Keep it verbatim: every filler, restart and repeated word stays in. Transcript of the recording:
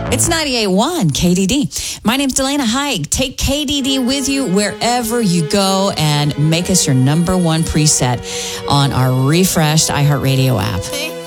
It's ninety-eight point one K D D. My name's Delana Haig. Take K D D with you wherever you go and make us your number one preset on our refreshed iHeartRadio app.